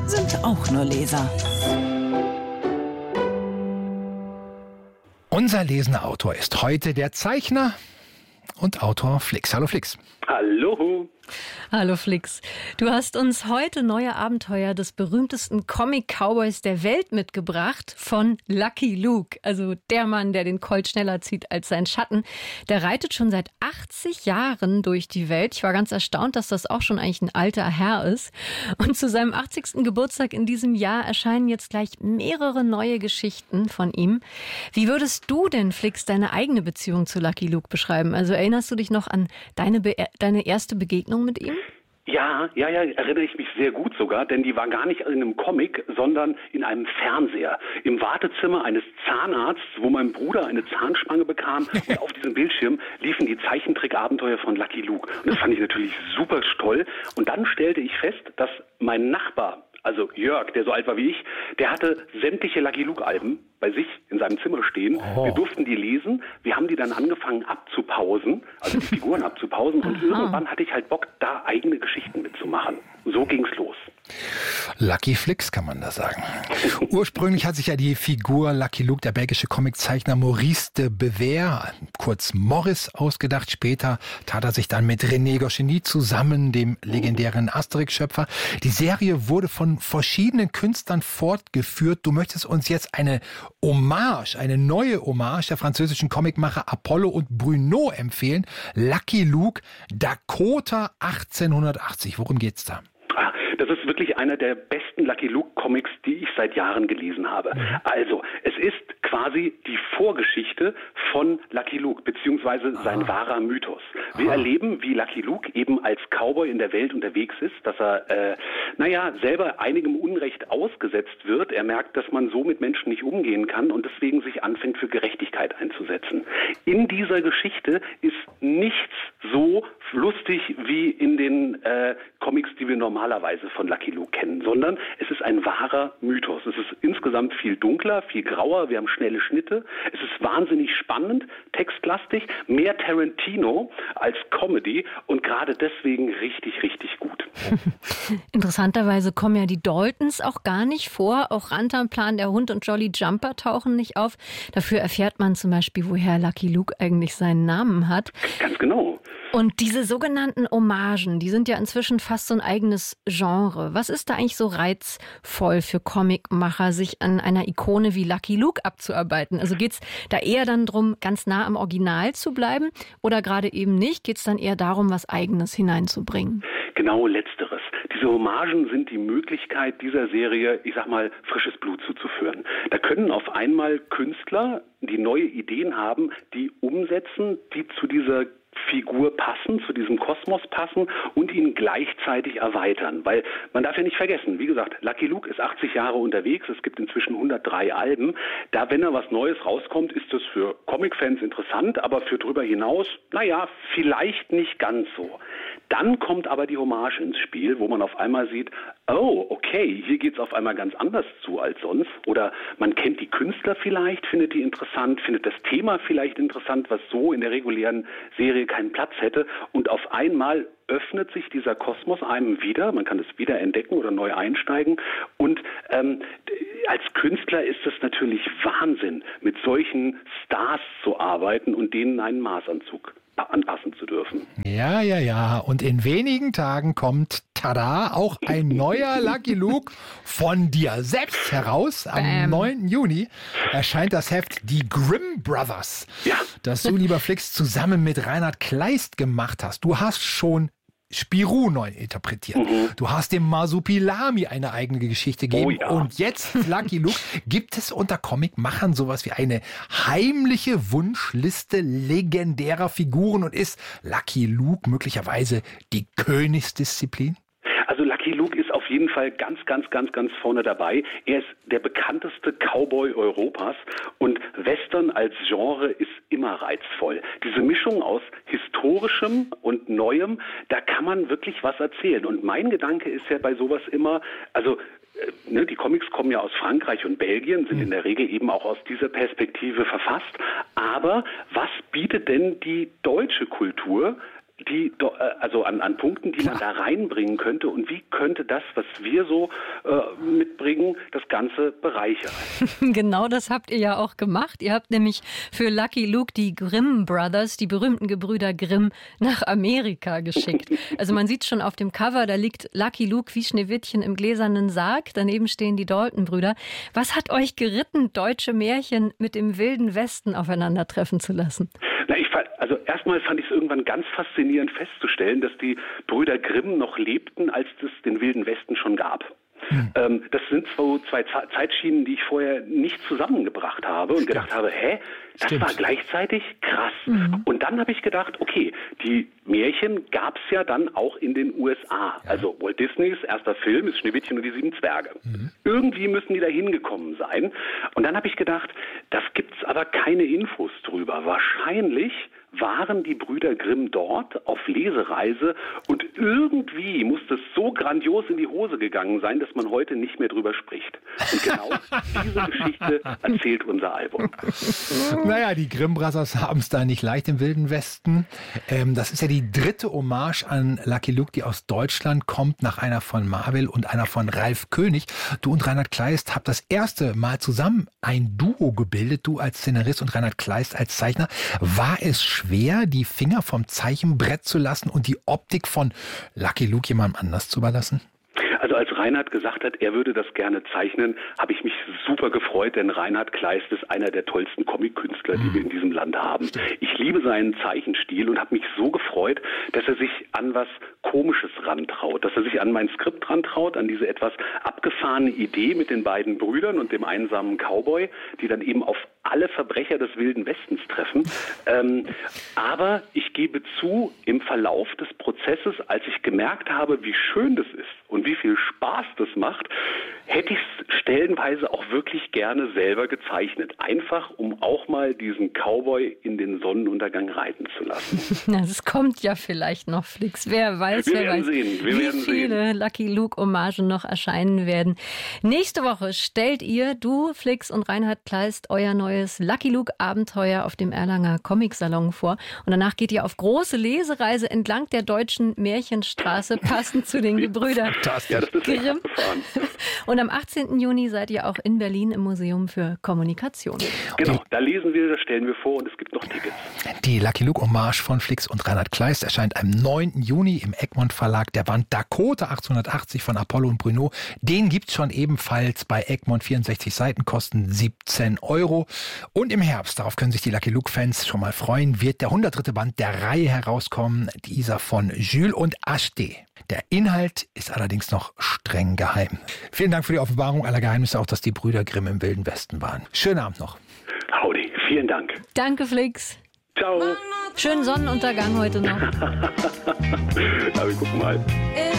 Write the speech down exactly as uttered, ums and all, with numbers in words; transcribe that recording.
sind auch nur Leser. Unser lesender Autor ist heute der Zeichner und Autor Flix. Hallo Flix. Hallo. Hallo Flix. Du hast uns heute neue Abenteuer des berühmtesten Comic-Cowboys der Welt mitgebracht von Lucky Luke. Also der Mann, der den Colt schneller zieht als sein Schatten. Der reitet schon seit achtzig Jahren durch die Welt. Ich war ganz erstaunt, dass das auch schon eigentlich ein alter Herr ist. Und zu seinem achtzigsten Geburtstag in diesem Jahr erscheinen jetzt gleich mehrere neue Geschichten von ihm. Wie würdest du denn, Flix, deine eigene Beziehung zu Lucky Luke beschreiben? Also erinnerst du dich noch an deine, Be- deine erste Begegnung mit ihm? Ja, ja, ja, erinnere ich mich sehr gut sogar, denn die war gar nicht in einem Comic, sondern in einem Fernseher. Im Wartezimmer eines Zahnarztes, wo mein Bruder eine Zahnspange bekam und auf diesem Bildschirm liefen die Zeichentrickabenteuer von Lucky Luke. Und das fand ich natürlich super toll. Und dann stellte ich fest, dass mein Nachbar, also Jörg, der so alt war wie ich, der hatte sämtliche Lucky Luke-Alben bei sich in seinem Zimmer stehen. Oh. Wir durften die lesen. Wir haben die dann angefangen abzupausen, also die Figuren abzupausen. Und Aha. irgendwann hatte ich halt Bock, da eigene Geschichten mitzumachen. So ging's los. Lucky Flix kann man da sagen. Ursprünglich hat sich ja die Figur Lucky Luke, der belgische Comiczeichner Maurice de Bever, kurz Morris, ausgedacht. Später tat er sich dann mit René Goscinny zusammen, dem legendären Asterix-Schöpfer. Die Serie wurde von verschiedenen Künstlern fortgeführt. Du möchtest uns jetzt eine Hommage, eine neue Hommage der französischen Comicmacher Apollo und Bruno empfehlen. Lucky Luke, Dakota achtzehnhundertachtzig. Worum geht's da? Das ist wirklich einer der besten Lucky Luke Comics, die ich seit Jahren gelesen habe. Also, es ist quasi die Vorgeschichte von Lucky Luke, beziehungsweise sein ah. wahrer Mythos. Wir ah. erleben, wie Lucky Luke eben als Cowboy in der Welt unterwegs ist, dass er, äh, naja, selber einigem Unrecht ausgesetzt wird. Er merkt, dass man so mit Menschen nicht umgehen kann und deswegen sich anfängt, für Gerechtigkeit einzusetzen. In dieser Geschichte ist nichts so lustig wie in den äh, Comics, die wir normalerweise von Lucky Luke kennen, sondern es ist ein wahrer Mythos. Es ist insgesamt viel dunkler, viel grauer, wir haben schnelle Schnitte, es ist wahnsinnig spannend, textlastig, mehr Tarantino als Comedy und gerade deswegen richtig, richtig gut. Interessanterweise kommen ja die Daltons auch gar nicht vor, auch Rantanplan, der Hund und Jolly Jumper tauchen nicht auf. Dafür erfährt man zum Beispiel, woher Lucky Luke eigentlich seinen Namen hat. Ganz genau. Und diese sogenannten Hommagen, die sind ja inzwischen fast so ein eigenes Genre. Was ist da eigentlich so reizvoll für Comicmacher, sich an einer Ikone wie Lucky Luke abzuarbeiten? Also geht's da eher dann darum, ganz nah am Original zu bleiben oder gerade eben nicht? Geht's dann eher darum, was Eigenes hineinzubringen? Genau Letzteres. Diese Hommagen sind die Möglichkeit dieser Serie, ich sag mal, frisches Blut zuzuführen. Da können auf einmal Künstler, die neue Ideen haben, die umsetzen, die zu dieser Figur passen, zu diesem Kosmos passen und ihn gleichzeitig erweitern. Weil man darf ja nicht vergessen, wie gesagt, Lucky Luke ist achtzig Jahre unterwegs, es gibt inzwischen hundertdrei Alben. Da, wenn er was Neues rauskommt, ist das für Comic-Fans interessant, aber für drüber hinaus, naja, vielleicht nicht ganz so. Dann kommt aber die Hommage ins Spiel, wo man auf einmal sieht, oh, okay, hier geht's auf einmal ganz anders zu als sonst. Oder man kennt die Künstler vielleicht, findet die interessant, findet das Thema vielleicht interessant, was so in der regulären Serie keinen Platz hätte. Und auf einmal öffnet sich dieser Kosmos einem wieder, man kann es wieder entdecken oder neu einsteigen. Und ähm, als Künstler ist es natürlich Wahnsinn, mit solchen Stars zu arbeiten und denen einen Maßanzug anpassen zu dürfen. Ja, ja, ja. Und in wenigen Tagen kommt, tada, auch ein neuer Lucky Luke von dir selbst heraus. Am Bam. neunten Juni erscheint das Heft Die Grimm Brothers, ja. das du, lieber Flix, zusammen mit Reinhard Kleist gemacht hast. Du hast schon Spirou neu interpretiert. Mhm. Du hast dem Masupilami eine eigene Geschichte gegeben. Oh ja. Und jetzt, Lucky Luke, gibt es unter Comicmachern sowas wie eine heimliche Wunschliste legendärer Figuren und ist Lucky Luke möglicherweise die Königsdisziplin? Also Lucky Luke ist auf jeden Fall ganz, ganz, ganz, ganz vorne dabei. Er ist der bekannteste Cowboy Europas und Western als Genre ist immer reizvoll. Diese Mischung aus historischem und Neuem, da kann man wirklich was erzählen. Und mein Gedanke ist ja bei sowas immer, also Ne, die Comics kommen ja aus Frankreich und Belgien, sind in der Regel eben auch aus dieser Perspektive verfasst. Aber was bietet denn die deutsche Kultur die, also an, an Punkten, die Klar. man da reinbringen könnte und wie könnte das, was wir so äh, mitbringen, das Ganze bereichern. Genau das habt ihr ja auch gemacht. Ihr habt nämlich für Lucky Luke die Grimm Brothers, die berühmten Gebrüder Grimm, nach Amerika geschickt. Also man sieht schon auf dem Cover, da liegt Lucky Luke wie Schneewittchen im gläsernen Sarg, daneben stehen die Dalton-Brüder. Was hat euch geritten, deutsche Märchen mit dem Wilden Westen aufeinandertreffen zu lassen? Na, ich fand, also erstmal fand ich es irgendwann ganz faszinierend festzustellen, dass die Brüder Grimm noch lebten, als es den Wilden Westen schon gab. Hm. Ähm, das sind so zwei Ze- Zeitschienen, die ich vorher nicht zusammengebracht habe und Stimmt. gedacht habe, hä, das Stimmt. war gleichzeitig krass. Mhm. Und dann habe ich gedacht, okay, die Märchen gab es ja dann auch in den U S A. Ja. Also Walt Disneys erster Film ist Schneewittchen und die sieben Zwerge. Mhm. Irgendwie müssen die da hingekommen sein. Und dann habe ich gedacht, das gibt's aber keine Infos drüber. Wahrscheinlich waren die Brüder Grimm dort auf Lesereise und irgendwie muss das so grandios in die Hose gegangen sein, dass man heute nicht mehr drüber spricht. Und genau diese Geschichte erzählt unser Album. Naja, die Grimm Brothers haben es da nicht leicht im Wilden Westen. Ähm, das ist ja die dritte Hommage an Lucky Luke, die aus Deutschland kommt, nach einer von Marvel und einer von Ralf König. Du und Reinhard Kleist habt das erste Mal zusammen ein Duo gebildet, du als Szenarist und Reinhard Kleist als Zeichner. War es schwer, die Finger vom Zeichenbrett zu lassen und die Optik von Lucky Luke jemandem anders zu überlassen? Also als Reinhard gesagt hat, er würde das gerne zeichnen, habe ich mich super gefreut, denn Reinhard Kleist ist einer der tollsten Comic-Künstler, die wir in diesem Land haben. Ich liebe seinen Zeichenstil und habe mich so gefreut, dass er sich an was Komisches rantraut, dass er sich an mein Skript rantraut, an diese etwas abgefahrene Idee mit den beiden Brüdern und dem einsamen Cowboy, die dann eben auf alle Verbrecher des Wilden Westens treffen. Ähm, aber ich gebe zu, im Verlauf des Prozesses, als ich gemerkt habe, wie schön das ist und wie viel Spaß das macht, hätte ich es stellenweise auch wirklich gerne selber gezeichnet. Einfach, um auch mal diesen Cowboy in den Sonnenuntergang reiten zu lassen. Na, das kommt ja vielleicht noch, Flix. Wer weiß, Wir wer werden weiß, sehen. Wir wie werden viele sehen. Lucky Luke-Hommagen noch erscheinen werden. Nächste Woche stellt ihr, du, Flix und Reinhard Kleist, euer neues Lucky Luke-Abenteuer auf dem Erlanger Comic-Salon vor. Und danach geht ihr auf große Lesereise entlang der deutschen Märchenstraße, passend zu den Gebrüdern Ja, das ist Grimm. Und am achtzehnten Juni seid ihr auch in Berlin im Museum für Kommunikation. Genau, da lesen wir, das stellen wir vor und es gibt noch Tickets. Die Lucky Luke Hommage von Flix und Reinhard Kleist erscheint am neunten Juni im Egmont Verlag. Der Band Dakota achtzehnhundertachtzig von Apollo und Bruno, den gibt's schon ebenfalls bei Egmont, vierundsechzig Seiten, kosten siebzehn Euro. Und im Herbst, darauf können sich die Lucky Luke Fans schon mal freuen, wird der hundertdritte Band der Reihe herauskommen, dieser von Jules und Acheté. Der Inhalt ist allerdings noch streng geheim. Vielen Dank für die Offenbarung aller Geheimnisse, auch dass die Brüder Grimm im Wilden Westen waren. Schönen Abend noch. Howdy, vielen Dank. Danke, Flix. Ciao. Schönen Sonnenuntergang heute noch. Ja, wir gucken mal.